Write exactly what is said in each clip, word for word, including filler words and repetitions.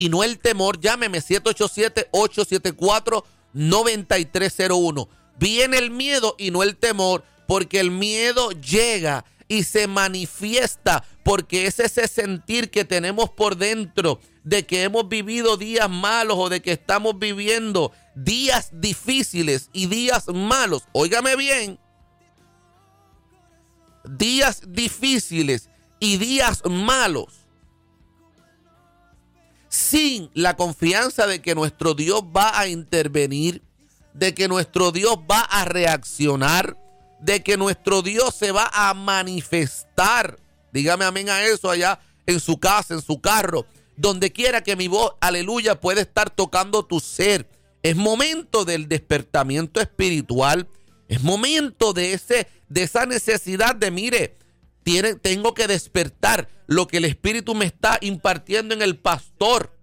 y no el temor. Llámeme siete ocho siete, ocho siete cuatro, nueve tres cero uno. Viene el miedo y no el temor, porque el miedo llega y se manifiesta porque es ese sentir que tenemos por dentro de que hemos vivido días malos o de que estamos viviendo días difíciles y días malos. Óigame bien, días difíciles y días malos, sin la confianza de que nuestro Dios va a intervenir, de que nuestro Dios va a reaccionar, de que nuestro Dios se va a manifestar. Dígame amén a eso allá en su casa, en su carro, donde quiera que mi voz, aleluya, puede estar tocando tu ser. Es momento del despertamiento espiritual. Es momento de, ese, de esa necesidad de, mire, tiene, tengo que despertar lo que el Espíritu me está impartiendo en el pastor.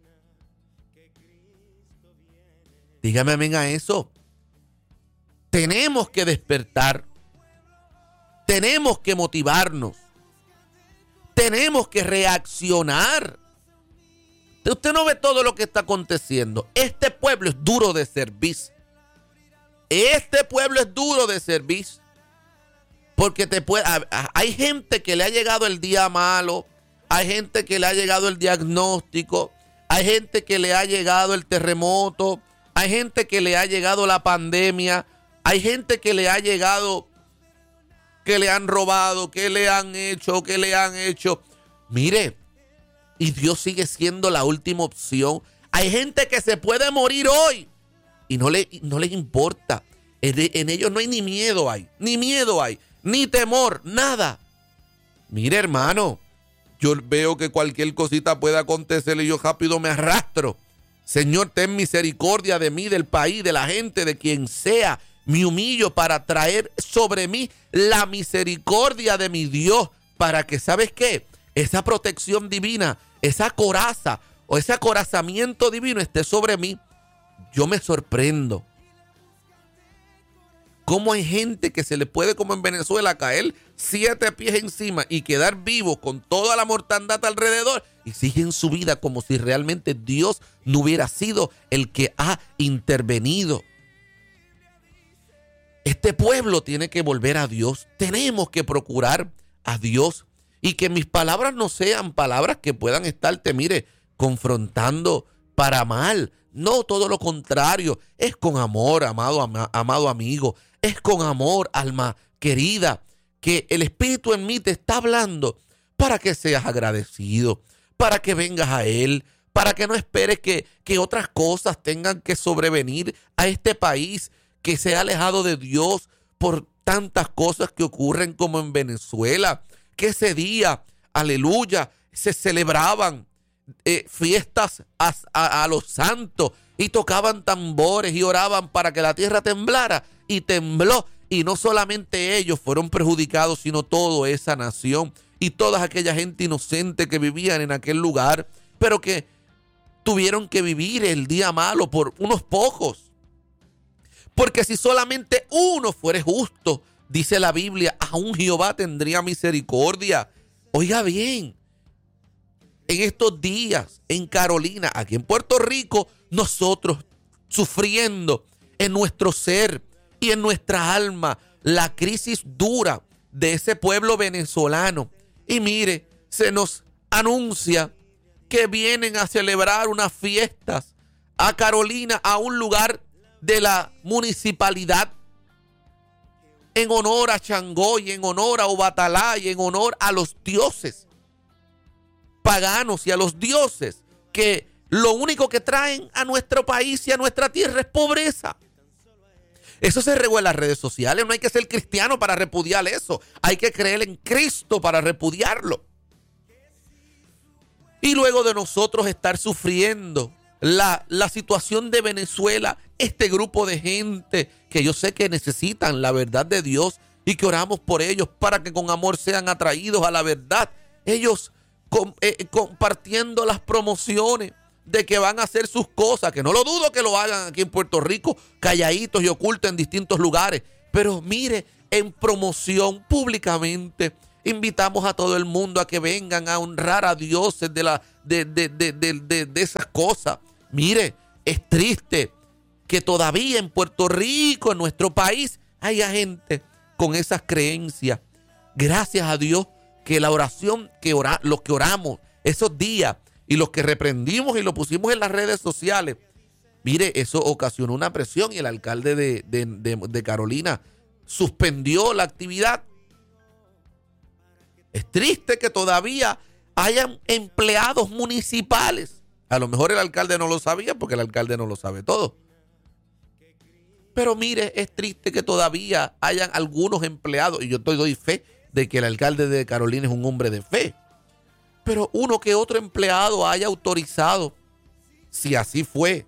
Dígame amén a eso. Tenemos que despertar. Tenemos que motivarnos. Tenemos que reaccionar. Usted no ve todo lo que está aconteciendo. Este pueblo es duro de servir. Este pueblo es duro de servir. Porque te puede, hay gente que le ha llegado el día malo. Hay gente que le ha llegado el diagnóstico. Hay gente que le ha llegado el terremoto. Hay gente que le ha llegado la pandemia. Hay gente que le ha llegado, que le han robado, que le han hecho, que le han hecho. Mire, y Dios sigue siendo la última opción. Hay gente que se puede morir hoy y no, le, no les importa. En, en ellos no hay ni miedo hay, ni miedo hay, ni temor, nada. Mire, hermano, yo veo que cualquier cosita puede acontecer y yo rápido me arrastro. Señor, ten misericordia de mí, del país, de la gente, de quien sea. Me humillo para traer sobre mí la misericordia de mi Dios, para que, ¿sabes qué? Esa protección divina, esa coraza o ese acorazamiento divino esté sobre mí. Yo me sorprendo cómo hay gente que se le puede, como en Venezuela, caer siete pies encima y quedar vivo con toda la mortandad alrededor y siguen su vida como si realmente Dios no hubiera sido el que ha intervenido. Este pueblo tiene que volver a Dios. Tenemos que procurar a Dios y que mis palabras no sean palabras que puedan estarte, mire, confrontando para mal. No, todo lo contrario. Es con amor, amado, ama, amado amigo. Es con amor, alma querida, que el Espíritu en mí te está hablando para que seas agradecido, para que vengas a Él, para que no esperes que, que otras cosas tengan que sobrevenir a este país que se ha alejado de Dios por tantas cosas que ocurren como en Venezuela, que ese día, aleluya, se celebraban eh, fiestas a, a, a los santos y tocaban tambores y oraban para que la tierra temblara y tembló. Y no solamente ellos fueron perjudicados, sino toda esa nación y toda aquella gente inocente que vivían en aquel lugar, pero que tuvieron que vivir el día malo por unos pocos. Porque si solamente uno fuere justo, dice la Biblia, aún Jehová tendría misericordia. Oiga bien, en estos días, en Carolina, aquí en Puerto Rico, nosotros sufriendo en nuestro ser y en nuestra alma la crisis dura de ese pueblo venezolano. Y mire, se nos anuncia que vienen a celebrar unas fiestas a Carolina, a un lugar de la municipalidad, en honor a Changoy, en honor a Obatalá y en honor a los dioses paganos y a los dioses que lo único que traen a nuestro país y a nuestra tierra es pobreza. Eso se regó en las redes sociales. No hay que ser cristiano para repudiar eso. Hay que creer en Cristo para repudiarlo. Y luego de nosotros estar sufriendo la, la situación de Venezuela, este grupo de gente que yo sé que necesitan la verdad de Dios y que oramos por ellos para que con amor sean atraídos a la verdad. Ellos com, eh, compartiendo las promociones de que van a hacer sus cosas, que no lo dudo que lo hagan aquí en Puerto Rico, calladitos y ocultos en distintos lugares, pero mire, en promoción públicamente Invitamos a todo el mundo a que vengan a honrar a Dios de, la, de, de, de, de, de, de esas cosas. Mire, es triste que todavía en Puerto Rico, en nuestro país, haya gente con esas creencias. Gracias a Dios que la oración, que ora, los que oramos esos días y los que reprendimos y lo pusimos en las redes sociales, mire, eso ocasionó una presión y el alcalde de, de, de, de Carolina suspendió la actividad. Es triste que todavía hayan empleados municipales. A lo mejor el alcalde no lo sabía porque el alcalde no lo sabe todo. Pero mire, es triste que todavía hayan algunos empleados, y yo te doy fe de que el alcalde de Carolina es un hombre de fe, pero uno que otro empleado haya autorizado, si así fue,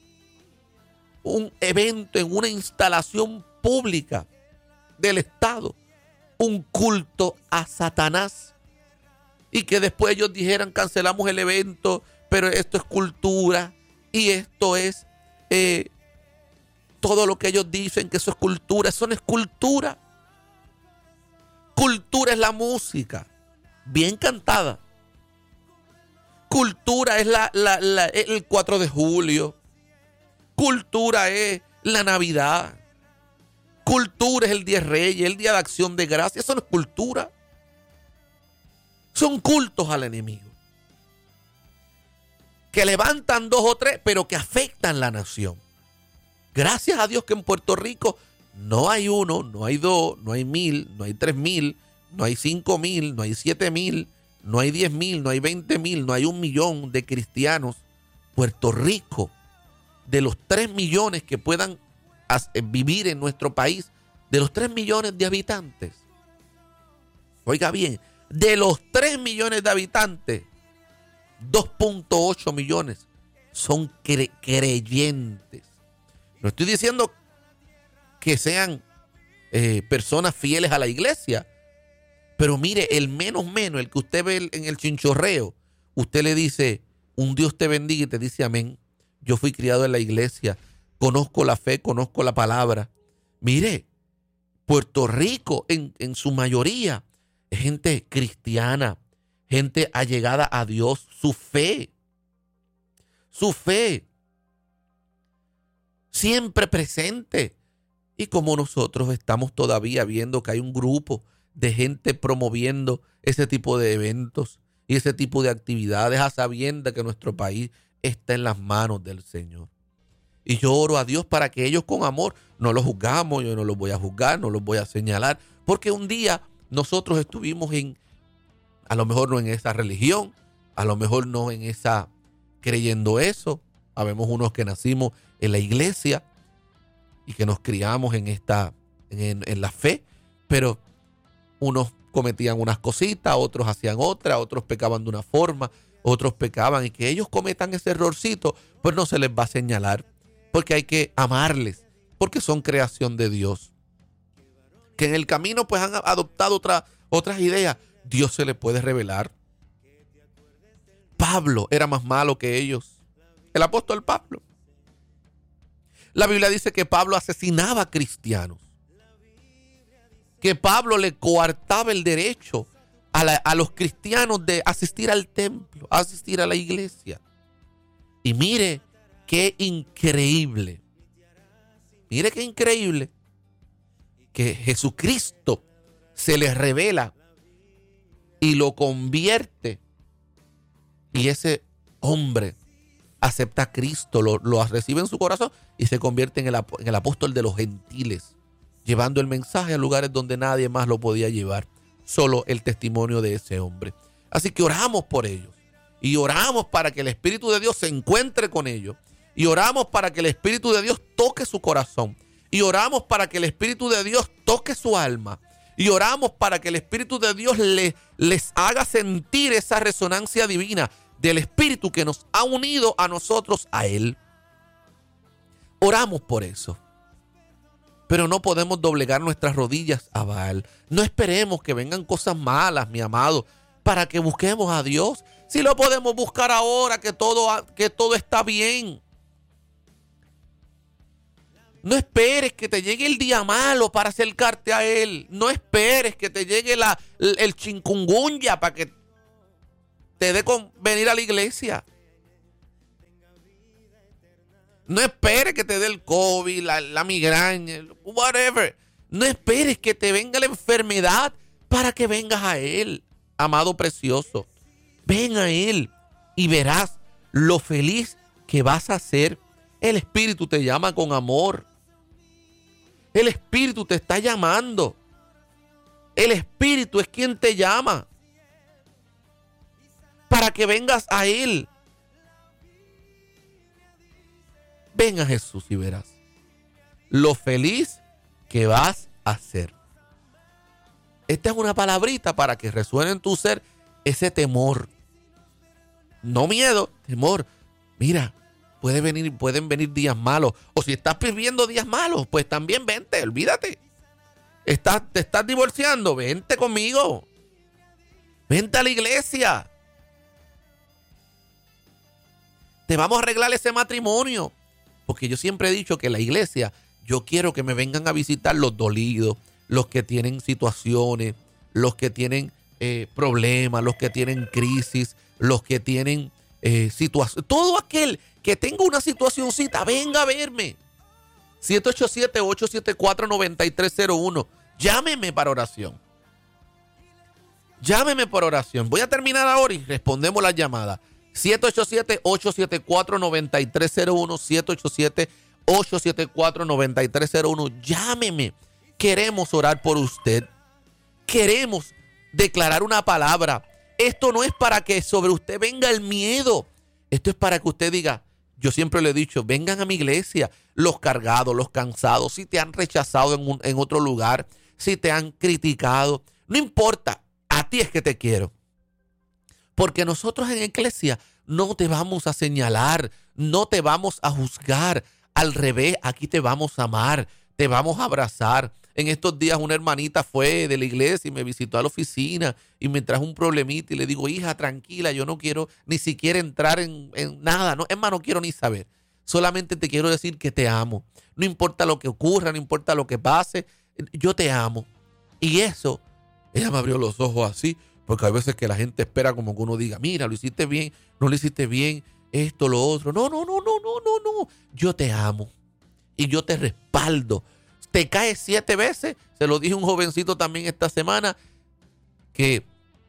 un evento en una instalación pública del Estado, un culto a Satanás, y que después ellos dijeran cancelamos el evento, pero esto es cultura y esto es eh, todo lo que ellos dicen que eso es cultura. Eso no es cultura. Cultura es la música bien cantada. Cultura es la, la, la, el cuatro de julio. Cultura es la Navidad. Cultura es el Día de Reyes, el Día de Acción de Gracias. Eso no es cultura. Son cultos al enemigo. Que levantan dos o tres, pero que afectan la nación. Gracias a Dios que en Puerto Rico no hay uno, no hay dos, no hay mil, no hay tres mil, no hay cinco mil, no hay siete mil, no hay diez mil, no hay veinte mil, no hay un millón de cristianos. Puerto Rico, de los tres millones que puedan vivir en nuestro país, de los tres millones de habitantes, oiga bien, de los tres millones de habitantes, dos punto ocho millones son cre- creyentes. No estoy diciendo que sean eh, personas fieles a la iglesia, pero mire, el menos menos, el que usted ve en el chinchorreo, usted le dice, un Dios te bendiga y te dice amén. Yo fui criado en la iglesia, conozco la fe, conozco la palabra. Mire, Puerto Rico en, en su mayoría es gente cristiana, gente allegada a Dios, su fe, su fe. Siempre presente. Y como nosotros estamos todavía viendo que hay un grupo de gente promoviendo ese tipo de eventos y ese tipo de actividades a sabiendas que nuestro país está en las manos del Señor. Y yo oro a Dios para que ellos con amor, no los juzgamos, yo no los voy a juzgar, no los voy a señalar, porque un día nosotros estuvimos en, a lo mejor no en esa religión, a lo mejor no en esa, creyendo eso. Habemos unos que nacimos en la iglesia y que nos criamos en esta, en, en la fe, pero unos cometían unas cositas, otros hacían otra, otros pecaban de una forma, otros pecaban, y que ellos cometan ese errorcito, pues no se les va a señalar, porque hay que amarles, porque son creación de Dios. Que en el camino pues han adoptado otra, otras ideas, Dios se les puede revelar. Pablo era más malo que ellos. El apóstol Pablo. La Biblia dice que Pablo asesinaba a cristianos. Que Pablo le coartaba el derecho a, la, a los cristianos de asistir al templo, asistir a la iglesia. Y mire qué increíble. Mire qué increíble que Jesucristo se les revela y lo convierte. Y ese hombre acepta a Cristo, lo, lo recibe en su corazón y se convierte en el, en el apóstol de los gentiles, llevando el mensaje a lugares donde nadie más lo podía llevar, solo el testimonio de ese hombre. Así que oramos por ellos y oramos para que el Espíritu de Dios se encuentre con ellos y oramos para que el Espíritu de Dios toque su corazón y oramos para que el Espíritu de Dios toque su alma y oramos para que el Espíritu de Dios le, les haga sentir esa resonancia divina del Espíritu que nos ha unido a nosotros, a Él. Oramos por eso. Pero no podemos doblegar nuestras rodillas a Baal. No esperemos que vengan cosas malas, mi amado, para que busquemos a Dios. Si lo podemos buscar ahora, que todo, que todo está bien. No esperes que te llegue el día malo para acercarte a Él. No esperes que te llegue la, el chikungunya para que te dé con venir a la iglesia. No esperes que te dé el COVID, la, la migraña, whatever. No esperes que te venga la enfermedad para que vengas a Él, amado precioso. Ven a Él y verás lo feliz que vas a ser. El Espíritu te llama con amor. El Espíritu te está llamando. El Espíritu es quien te llama para que vengas a Él. Ven a Jesús y verás lo feliz que vas a ser. Esta es una palabrita para que resuene en tu ser ese temor. No miedo, temor. Mira, puede venir, pueden venir días malos. O si estás viviendo días malos, pues también vente, olvídate. Estás, te estás divorciando, vente conmigo. Vente a la iglesia. Te vamos a arreglar ese matrimonio. Porque yo siempre he dicho que la iglesia, yo quiero que me vengan a visitar los dolidos, los que tienen situaciones, los que tienen eh, problemas, los que tienen crisis, los que tienen eh, situaciones. Todo aquel que tenga una situacioncita, venga a verme. siete ocho siete, ocho siete cuatro, nueve tres cero uno. Llámeme para oración. Llámeme para oración. Voy a terminar ahora y respondemos las llamadas. siete ocho siete, ocho siete cuatro, nueve tres cero uno, siete ocho siete, ocho siete cuatro, nueve tres cero uno. Llámeme. Queremos orar por usted. Queremos declarar una palabra. Esto no es para que sobre usted venga el miedo. Esto es para que usted diga, yo siempre le he dicho, vengan a mi iglesia, los cargados, los cansados, si te han rechazado en, un, en otro lugar, si te han criticado, no importa, a ti es que te quiero. Porque nosotros en iglesia no te vamos a señalar, no te vamos a juzgar. Al revés, aquí te vamos a amar, te vamos a abrazar. En estos días una hermanita fue de la iglesia y me visitó a la oficina y me trajo un problemita y le digo, hija, tranquila, yo no quiero ni siquiera entrar en, en nada. No, es más, no quiero ni saber. Solamente te quiero decir que te amo. No importa lo que ocurra, no importa lo que pase, yo te amo. Y eso, ella me abrió los ojos así. Porque hay veces que la gente espera como que uno diga, mira, lo hiciste bien, no lo hiciste bien, esto, lo otro. No, no, no, no, no, no, no. Yo te amo y yo te respaldo. Te caes siete veces. Se lo dije a un jovencito también esta semana que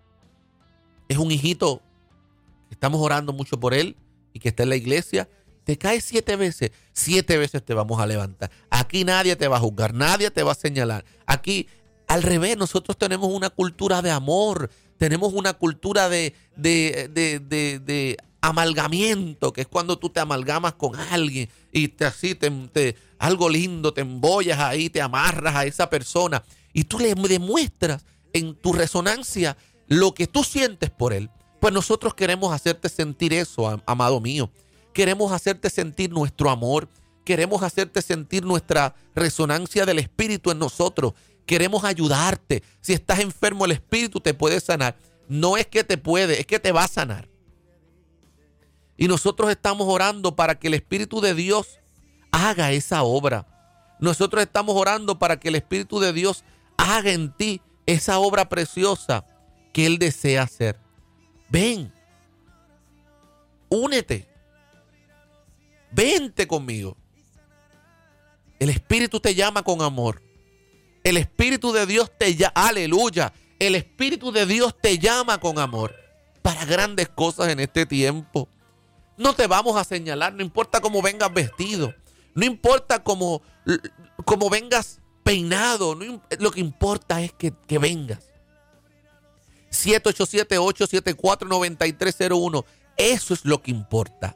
es un hijito que estamos orando mucho por él y que está en la iglesia. Te caes siete veces, siete veces te vamos a levantar. Aquí nadie te va a juzgar, nadie te va a señalar. Aquí, al revés, nosotros tenemos una cultura de amor. Tenemos una cultura de, de, de, de, de amalgamiento, que es cuando tú te amalgamas con alguien y te así, te, te, algo lindo, te embollas ahí, te amarras a esa persona y tú le demuestras en tu resonancia lo que tú sientes por él. Pues nosotros queremos hacerte sentir eso, amado mío. Queremos hacerte sentir nuestro amor. Queremos hacerte sentir nuestra resonancia del Espíritu en nosotros. Queremos ayudarte. Si estás enfermo, el Espíritu te puede sanar. No es que te puede, es que te va a sanar. Y nosotros estamos orando para que el Espíritu de Dios haga esa obra. Nosotros estamos orando para que el Espíritu de Dios haga en ti esa obra preciosa que Él desea hacer. Ven, únete, vente conmigo. El Espíritu te llama con amor. El Espíritu de Dios te llama, aleluya, el Espíritu de Dios te llama con amor para grandes cosas en este tiempo. No te vamos a señalar, no importa cómo vengas vestido, no importa cómo, cómo vengas peinado, no, lo que importa es que, que vengas. siete ocho siete, ocho siete cuatro, nueve tres cero uno, eso es lo que importa.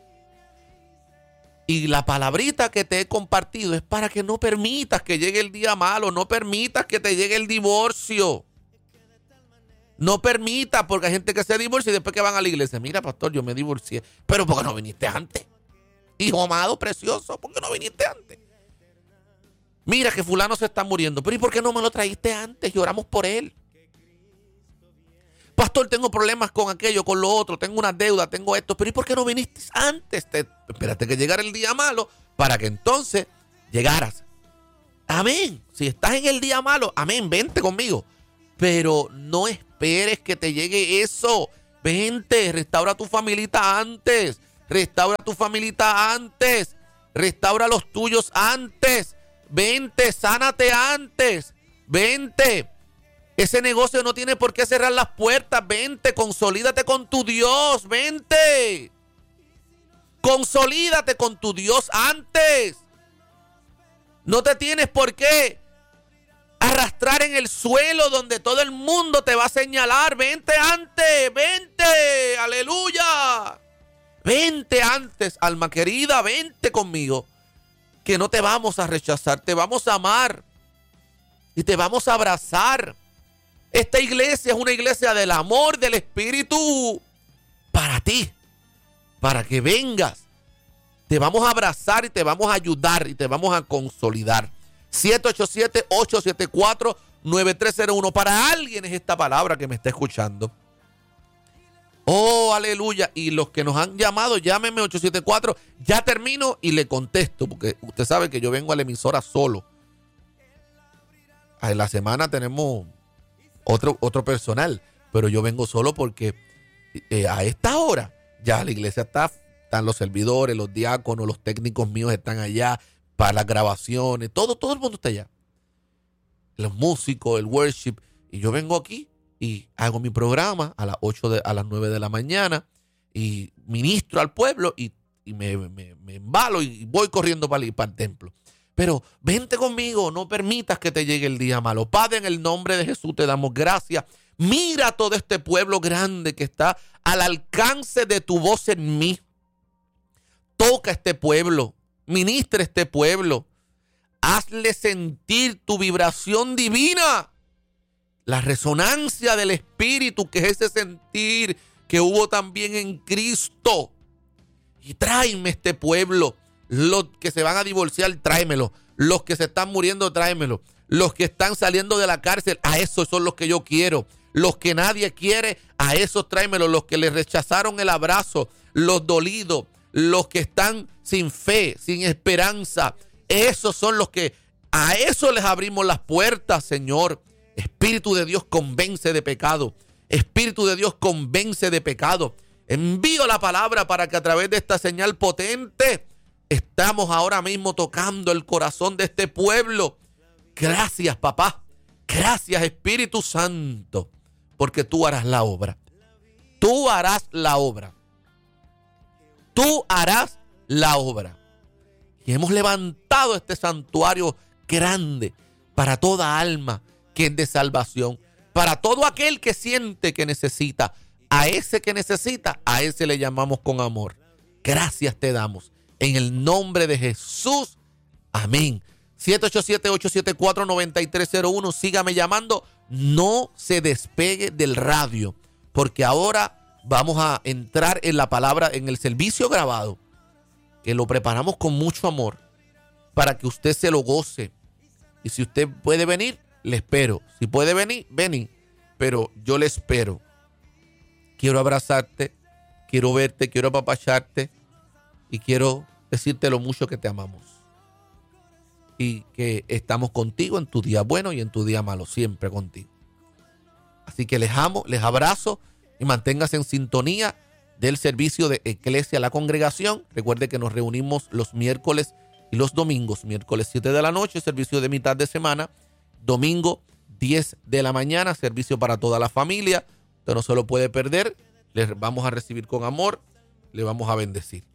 Y la palabrita que te he compartido es para que no permitas que llegue el día malo, no permitas que te llegue el divorcio. No permitas, porque hay gente que se divorcia y después que van a la iglesia, mira, pastor, yo me divorcié, pero ¿por qué no viniste antes? Hijo amado, precioso, ¿por qué no viniste antes? Mira que fulano se está muriendo, pero ¿y por qué no me lo trajiste antes y oramos por él? Pastor, tengo problemas con aquello, con lo otro, tengo una deuda, tengo esto, pero ¿y por qué no viniste antes? Te, espérate que llegara el día malo para que entonces llegaras. Amén. Si estás en el día malo, amén, vente conmigo. Pero no esperes que te llegue eso. Vente, restaura a tu familita antes. Restaura a tu familita antes. Restaura a los tuyos antes. Vente, sánate antes. Vente. Ese negocio no tiene por qué cerrar las puertas. Vente, consolídate con tu Dios. Vente. Consolídate con tu Dios antes. No te tienes por qué arrastrar en el suelo donde todo el mundo te va a señalar. Vente antes, vente, aleluya. Vente antes, alma querida, vente conmigo. Que no te vamos a rechazar, te vamos a amar y te vamos a abrazar. Esta iglesia es una iglesia del amor del Espíritu para ti, para que vengas. Te vamos a abrazar y te vamos a ayudar y te vamos a consolidar. siete ocho siete, ocho siete cuatro, nueve tres cero uno. Para alguien es esta palabra que me está escuchando. Oh, aleluya. Y los que nos han llamado, llámenme ocho siete cuatro. Ya termino y le contesto, porque usted sabe que yo vengo a la emisora solo. En la semana tenemos otro, otro personal, pero yo vengo solo porque eh, a esta hora ya la iglesia está... Están los servidores, los diáconos, los técnicos míos están allá para las grabaciones. Todo, todo el mundo está allá. Los músicos, el worship. Y yo vengo aquí y hago mi programa a las ocho de, a las nueve de la mañana y ministro al pueblo y, y me, me, me embalo y voy corriendo para el, para el templo. Pero vente conmigo, no permitas que te llegue el día malo. Padre, en el nombre de Jesús te damos gracias. Mira todo este pueblo grande que está al alcance de tu voz en mí. Toca este pueblo, ministra este pueblo, hazle sentir tu vibración divina, la resonancia del Espíritu, que es ese sentir que hubo también en Cristo. Y tráeme este pueblo, los que se van a divorciar, tráemelo, los que se están muriendo, tráemelo, los que están saliendo de la cárcel, a esos son los que yo quiero, los que nadie quiere, a esos tráemelo, los que le rechazaron el abrazo, los dolidos, los que están sin fe, sin esperanza, esos son los que a eso les abrimos las puertas, Señor. Espíritu de Dios, convence de pecado. Espíritu de Dios, convence de pecado. Envío la palabra para que a través de esta señal potente estamos ahora mismo tocando el corazón de este pueblo. Gracias, papá. Gracias, Espíritu Santo, porque tú harás la obra. Tú harás la obra. Tú harás la obra. Y hemos levantado este santuario grande para toda alma que es de salvación, para todo aquel que siente que necesita. A ese que necesita, a ese le llamamos con amor. Gracias te damos. En el nombre de Jesús. Amén. siete ocho siete, ocho siete cuatro, nueve tres cero uno. Sígame llamando. No se despegue del radio, porque ahora vamos a entrar en la palabra, en el servicio grabado, que lo preparamos con mucho amor para que usted se lo goce. Y si usted puede venir, le espero. Si puede venir, vení. Pero yo le espero. Quiero abrazarte, quiero verte, quiero apapacharte y quiero decirte lo mucho que te amamos. Y que estamos contigo en tu día bueno y en tu día malo, siempre contigo. Así que les amo, les abrazo. Y manténgase en sintonía del servicio de Eclesia La Congregación. Recuerde que nos reunimos los miércoles y los domingos. Miércoles siete de la noche, servicio de mitad de semana. Domingo diez de la mañana, servicio para toda la familia. Usted no se lo puede perder. Les vamos a recibir con amor. Le vamos a bendecir.